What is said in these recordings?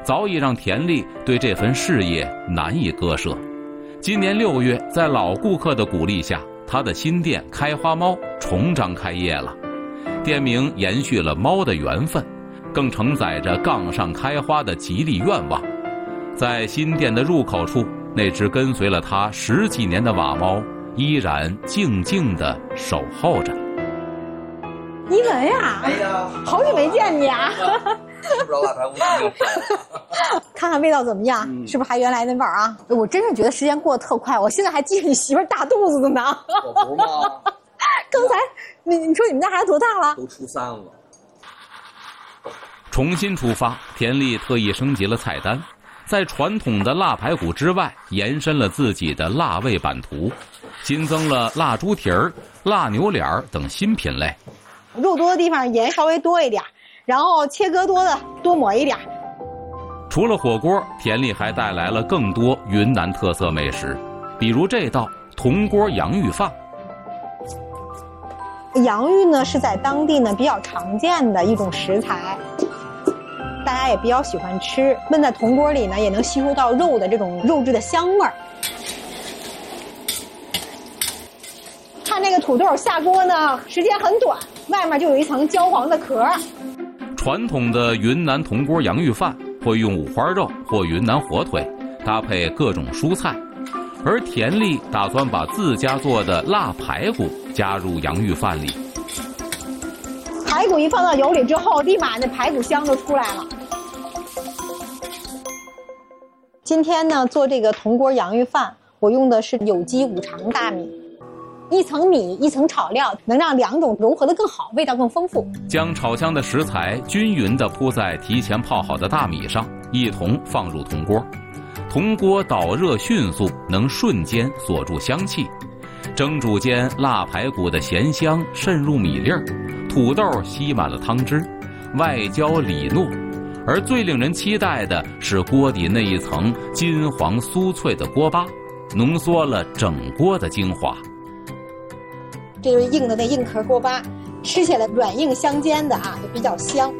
早已让田丽对这份事业难以割舍。今年6月，在老顾客的鼓励下，他的新店开花猫重张开业了。店名延续了猫的缘分，更承载着杠上开花的吉利愿望。在新店的入口处，那只跟随了他10几年的瓦猫依然静静地守候着。 一文呀， 哎呀， 好久没见你啊！ 吃不着辣排骨看看味道怎么样，是不是还原来那味儿啊？我真是觉得时间过得特快，我现在还记着你媳妇大肚子的呢。 可不吗？ 刚才你说你们家孩子多大了？ 都初3了。 重新出发，田丽特意升级了菜单，在传统的腊排骨之外，延伸了自己的腊味版图，新增了腊猪蹄儿、腊牛脸等新品类。 肉多的地方盐稍微多一点，然后切割多的多抹一点。 除了火锅，田丽还带来了更多云南特色美食，比如这道铜锅洋芋饭。 洋芋呢是在当地呢比较常见的一种食材，大家也比较喜欢吃，焖在铜锅里呢也能吸收到肉的这种肉质的香味儿。看那个土豆下锅呢时间很短，外面就有一层焦黄的壳。 传统的云南铜锅洋芋饭会用五花肉或云南火腿，搭配各种蔬菜，而田丽打算把自家做的腊排骨加入洋芋饭里。 排骨一放到油里之后，立马那排骨香就出来了。今天呢做这个铜锅洋芋饭，我用的是有机五常大米，一层米一层炒料，能让2种融合得更好，味道更丰富。 将炒香的食材均匀地铺在提前泡好的大米上，一同放入铜锅。铜锅导热迅速，能瞬间锁住香气。蒸煮间，腊排骨的咸香渗入米粒儿，土豆吸满了汤汁，外焦里糯。而最令人期待的是锅底那一层金黄酥脆的锅巴，浓缩了整锅的精华。 这就是硬的那硬壳锅巴，吃起来软硬相间的啊，就比较香。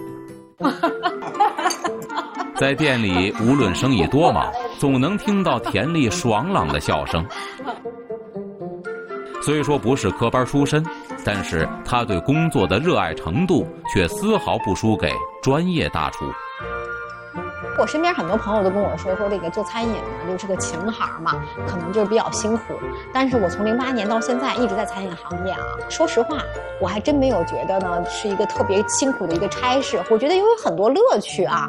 在店里，无论生意多忙，总能听到田丽爽朗的笑声。虽说不是科班出身，但是他对工作的热爱程度却丝毫不输给专业大厨。 我身边很多朋友都跟我说这个做餐饮嘛，就是个情行嘛，可能就是比较辛苦。但是我从08年到现在一直在餐饮行业啊，说实话，我还真没有觉得呢是一个特别辛苦的一个差事，我觉得有很多乐趣啊。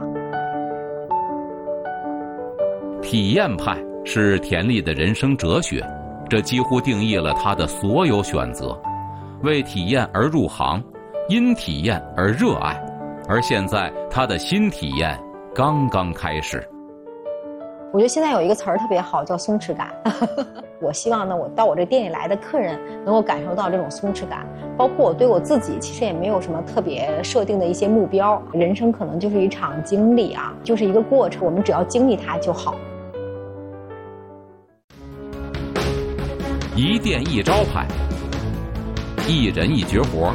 体验派是田丽的人生哲学，这几乎定义了他的所有选择。为体验而入行，因体验而热爱，而现在他的新体验刚刚开始。 我觉得现在有一个词儿特别好，叫松弛感。我希望呢，我到我这店里来的客人能够感受到这种松弛感，包括我对我自己其实也没有什么特别设定的一些目标。人生可能就是一场经历啊，就是一个过程，我们只要经历它就好。 一店一招牌，一人一绝活。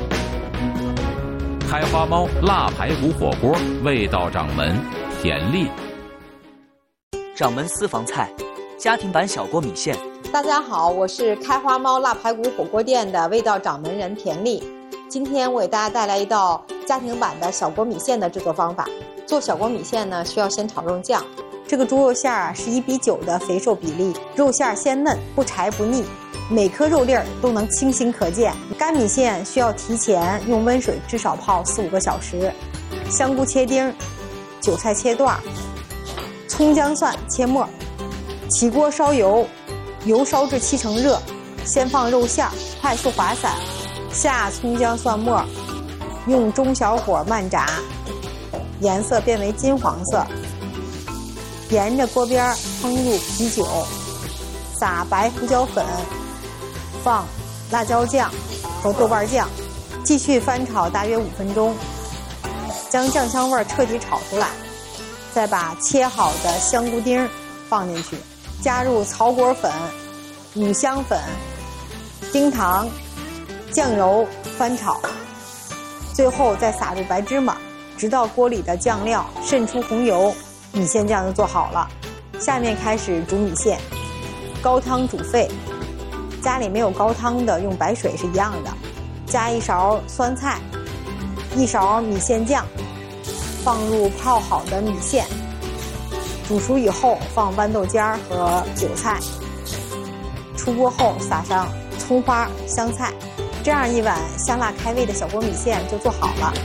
开花猫腊排骨火锅，味道掌门田丽。 掌门私房菜，家庭版小锅米线。 大家好，我是开花猫腊排骨火锅店的味道掌门人田丽。今天我给大家带来一道家庭版的小锅米线的制作方法。做小锅米线呢，需要先炒肉酱。这个猪肉馅啊是1:9的肥瘦比例，肉馅鲜嫩，不柴不腻，每颗肉粒儿都能清晰可见。干米线需要提前用温水至少泡4-5个小时。香菇切丁，韭菜切段，葱姜蒜切末。起锅烧油，油烧至7成热，先放肉馅，快速滑散，下葱姜蒜末，用中小火慢炸，颜色变为金黄色。沿着锅边烹入啤酒，撒白胡椒粉，放辣椒酱和豆瓣酱，继续翻炒大约5分钟，将酱香味彻底炒出来，再把切好的香菇丁放进去，加入草果粉、五香粉、冰糖、酱油翻炒，最后再撒入白芝麻， 直到锅里的酱料渗出红油，米线酱就做好了。下面开始煮米线，高汤煮沸。家里没有高汤的，用白水是一样的。加1勺酸菜，1勺米线酱，放入泡好的米线。煮熟以后放豌豆尖儿和韭菜。出锅后撒上葱花、香菜，这样一碗香辣开胃的小锅米线就做好了。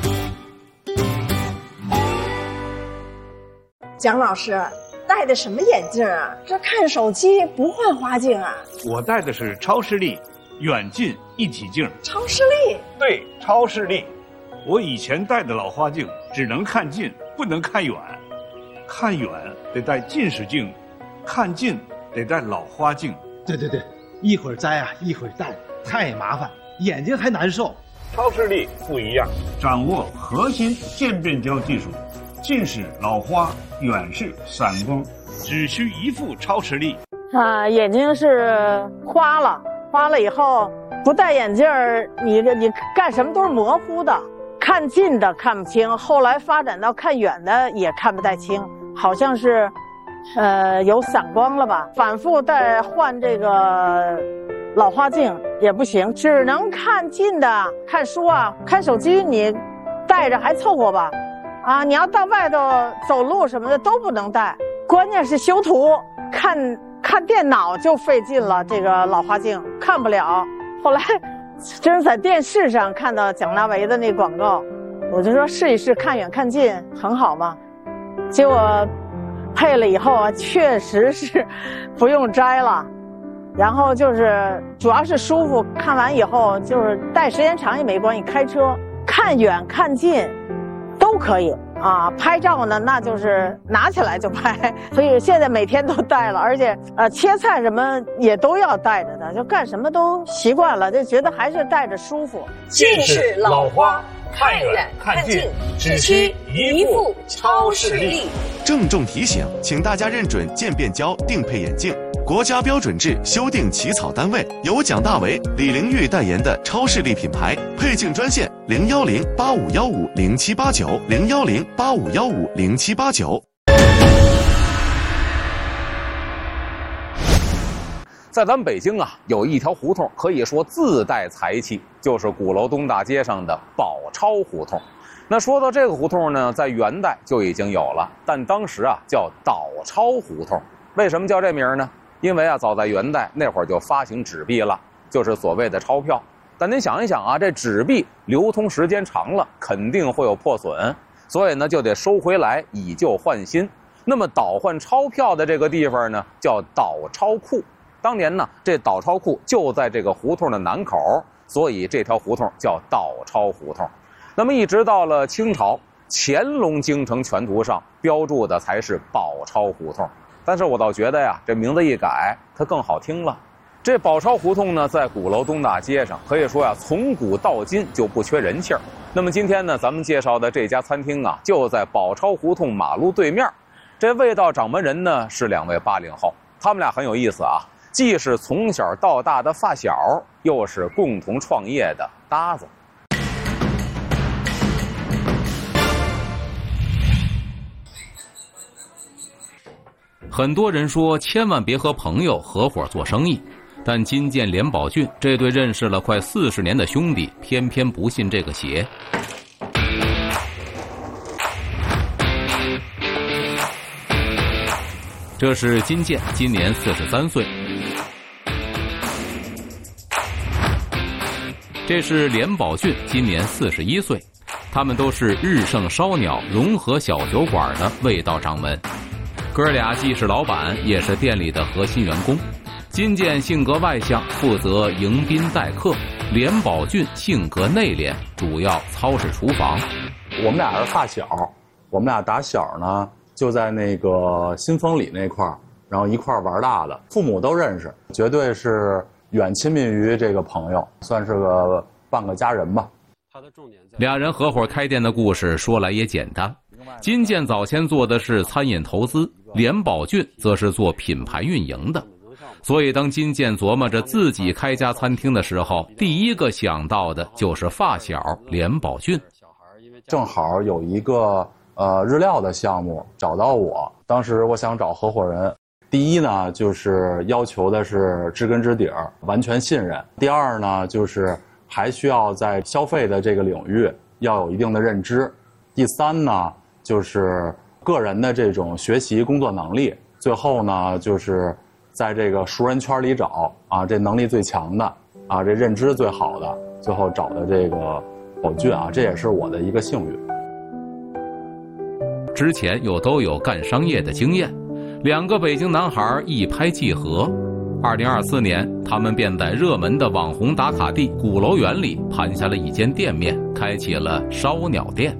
蒋老师戴的什么眼镜啊？这看手机不换花镜啊？ 我戴的是超视力远近一体镜。 超视力？ 对，超视力。我以前戴的老花镜只能看近，不能看远。看远得戴近视镜，看近得戴老花镜。 对，一会儿摘啊，一会儿戴，太麻烦，眼睛还难受。 超视力不一样，掌握核心渐变焦技术，近视、老花、远视、散光，只需一副超视力。 眼睛是花了以后不戴眼镜儿，你干什么都是模糊的，看近的看不清，后来发展到看远的也看不太清，好像是有散光了吧？反复换这个老花镜也不行，只能看近的，看书啊、看手机你戴着还凑合吧。你要到外头走路什么的都不能戴，关键是修图看电脑就费劲了，这个老花镜看不了。后来真是在电视上看到蒋大为的那广告，我就说试一试看远看近很好嘛。结果配了以后啊，确实是不用摘了，然后就是主要是舒服，看完以后就是戴时间长也没关系，开车看远看近都可以啊。拍照呢那就是拿起来就拍，所以现在每天都戴了，而且切菜什么也都要戴着的，就干什么都习惯了，就觉得还是戴着舒服。 近视、老花，看远看近，只需一副超视力。 郑重提醒，请大家认准渐变焦定配眼镜，国家标准制修订起草单位由蒋大为、李玲玉代言的超视力品牌，配镜专线010-8515-0789 010-8515-0789。 在咱们北京啊，有一条胡同可以说自带财气，就是鼓楼东大街上的宝钞胡同。那说到这个胡同呢，在元代就已经有了，但当时啊叫倒钞胡同。为什么叫这名呢？因为啊，早在元代那会儿就发行纸币了，就是所谓的钞票。但您想一想啊，这纸币流通时间长了，肯定会有破损，所以呢就得收回来以旧换新。那么倒换钞票的这个地方呢，叫倒钞库。当年呢，这倒钞库就在这个胡同的南口，所以这条胡同叫倒钞胡同。那么一直到了清朝，乾隆京城全图上标注的才是宝钞胡同。但是我倒觉得呀，这名字一改，它更好听了。这宝钞胡同呢，在鼓楼东大街上，可以说呀，从古到今就不缺人气儿。那么今天呢，咱们介绍的这家餐厅啊，就在宝钞胡同马路对面。这味道掌门人呢，是2位80后，他们俩很有意思啊，既是从小到大的发小，又是共同创业的搭子。很多人说千万别和朋友合伙做生意，但金建、连宝俊这对认识了快40年的兄弟，偏偏不信这个邪。这是金建，今年43岁；这是连宝俊，今年41岁。他们都是日盛烧鸟融合小酒馆的味道掌门。哥俩既是老板，也是店里的核心员工。金建性格外向，负责迎宾待客；连宝俊性格内敛，主要操持厨房。 我们俩是发小，我们俩打小呢就在那个新丰里那块儿，然后一块儿玩大的，父母都认识，绝对是远亲密于这个朋友，算是个半个家人吧。 俩人合伙开店的故事说来也简单。金建早先做的是餐饮投资，连宝俊则是做品牌运营的。所以当金建琢磨着自己开家餐厅的时候，第一个想到的就是发小连宝俊。 正好有一个日料的项目找到我，当时我想找合伙人。第一呢，就是要求的是知根知底儿，完全信任；第二呢，就是还需要在消费的这个领域要有一定的认知；第三呢，就是个人的这种学习工作能力；最后呢，就是在这个熟人圈里找啊，这能力最强的啊，这认知最好的，最后找的这个宝骏啊，这也是我的一个幸运。 之前又都有干商业的经验，两个北京男孩一拍即合。2024年，他们便在热门的网红打卡地鼓楼园里盘下了一间店面，开启了烧鸟店。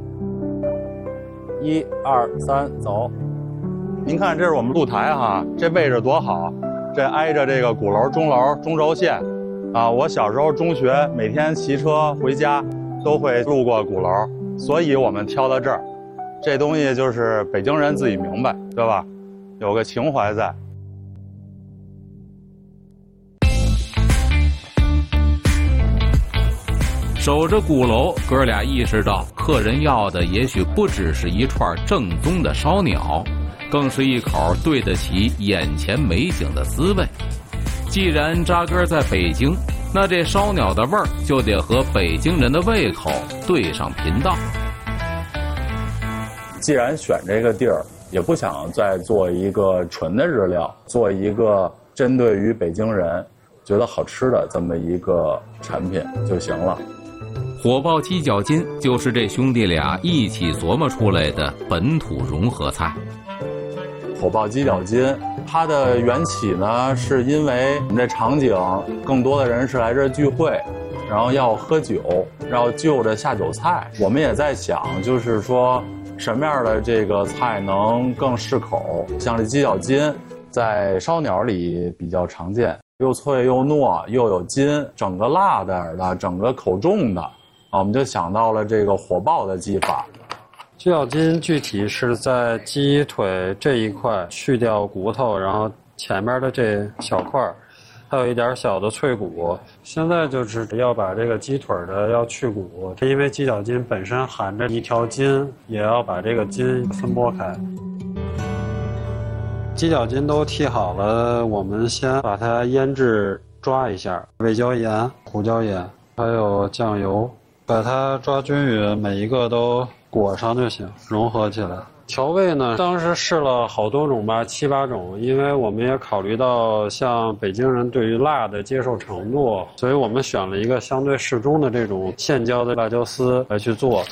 1、2、3，走！您看，这是我们露台哈，这位置多好，这挨着这个鼓楼钟楼中轴线啊。我小时候中学每天骑车回家都会路过鼓楼，所以我们挑到这儿。这东西就是北京人自己明白，对吧？有个情怀在。 守着鼓楼，哥俩意识到客人要的也许不只是一串正宗的烧鸟，更是一口对得起眼前美景的滋味。既然扎根在北京，那这烧鸟的味儿就得和北京人的胃口对上频道。 既然选这个地儿，也不想再做一个纯的日料，做一个针对于北京人觉得好吃的这么一个产品就行了。 火爆鸡脚筋就是这兄弟俩一起琢磨出来的本土融合菜。 火爆鸡脚筋，它的缘起呢，是因为我们这场景更多的人是来这聚会，然后要喝酒，要就着下酒菜。我们也在想，就是说什么样的这个菜能更适口。像这鸡脚筋在烧鸟里比较常见，又脆又糯又有筋，整个辣点的，整个口重的。我们就想到了这个火爆的技法。 鸡脚筋具体是在鸡腿这一块去掉骨头，然后前面的这小块还有一点小的脆骨。现在就是要把这个鸡腿的要去骨，因为鸡脚筋本身含着一条筋，也要把这个筋分拨开。鸡脚筋都剔好了，我们先把它腌制抓一下，味椒盐、胡椒盐还有酱油，把它抓均匀，每一个都裹上就行，融合起来。调味呢，当时试了好多种吧，7、8种，因为我们也考虑到像北京人对于辣的接受程度，所以我们选了一个相对适中的这种现浇的辣椒丝来去做。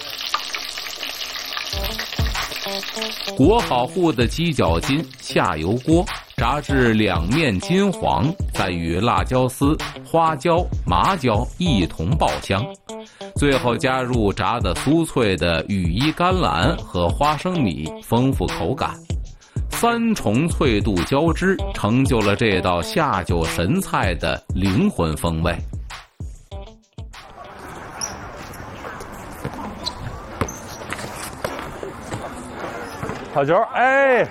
裹好后的鸡脚筋下油锅，炸至两面金黄，再与辣椒丝、花椒、麻椒一同爆香，最后加入炸得酥脆的羽衣甘蓝和花生米，丰富口感。3重脆度交织，成就了这道下酒神菜的灵魂风味。 好球！哎，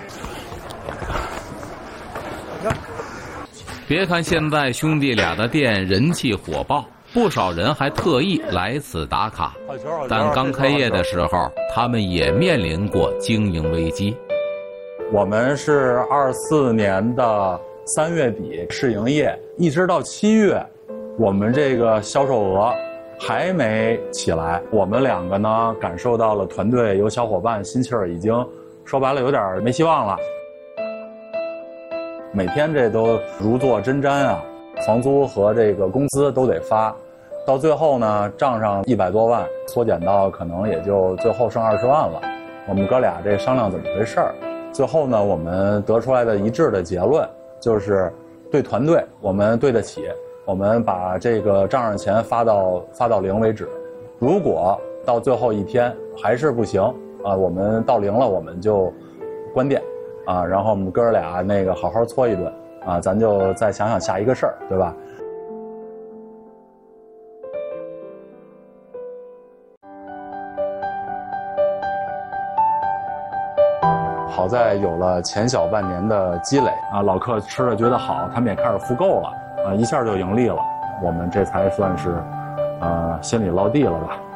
别看现在兄弟俩的店人气火爆，不少人还特意来此打卡，但刚开业的时候，他们也面临过经营危机。 我们是24年的3月底试营业，一直到7月，我们这个销售额还没起来。我们两个呢，感受到了团队有小伙伴心气儿已经说白了有点没希望了。每天这都如坐针毡啊，房租和这个工资都得发，到最后呢，账上100多万，缩减到可能也就最后剩20万了。我们哥俩这商量怎么回事儿，最后呢，我们得出来的一致的结论就是对团队我们对得起，我们把这个账上钱发到零为止。如果到最后一天还是不行啊，我们到0了我们就关店啊，然后我们哥俩那个好好搓一顿啊，咱就再想想下一个事儿，对吧？好在有了前小半年的积累啊，老客吃了觉得好，他们也开始复购了啊，一下就盈利了，我们这才算是心里落地了吧。